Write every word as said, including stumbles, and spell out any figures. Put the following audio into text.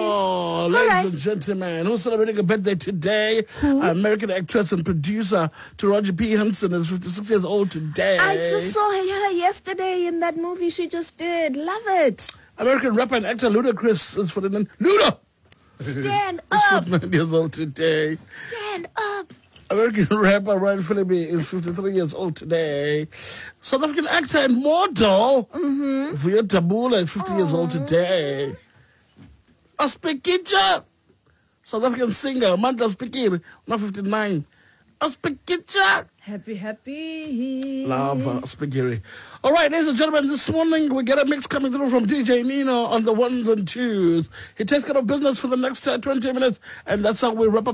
Oh, ladies right. and gentlemen, who's celebrating a birthday today? Who? American actress and producer Taraji P. Henson is fifty-six years old today. I just saw her yesterday in that movie she just did. Love it. American rapper and actor Ludacris is forty-nine. Luda! Stand Is up. forty-nine years old today. Stand up. American rapper Ryan Phillippe is fifty-three years old today. South African actor and model mm-hmm. Vuyo Tabula is fifty Aww. Years old today. Aspikija, South African singer Manta Spikiri, not fifty-nine. Aspikija. Happy, happy. Love uh, Spikiri. All right, ladies and gentlemen, this morning we get a mix coming through from D J Nino on the ones and twos. He takes care of business for the next uh, twenty minutes, and that's how we wrap up.